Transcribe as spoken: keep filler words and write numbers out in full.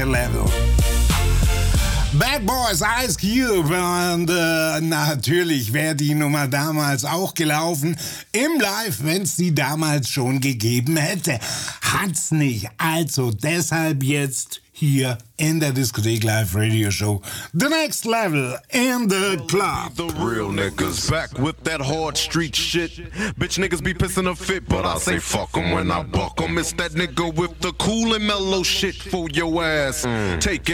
Level. Bad Boys, Ice Cube und äh, natürlich wäre die Nummer damals auch gelaufen im Live, wenn es die damals schon gegeben hätte. Hat's nicht. Also deshalb jetzt hier in der Diskothek Live Radio Show. The next level in the club. The real niggas back with that hard street shit. Bitch niggas be pissing a fit, but I say fuck 'em when I buck 'em. It's that nigga with the cool and mellow shit for your ass. Mm. Take it.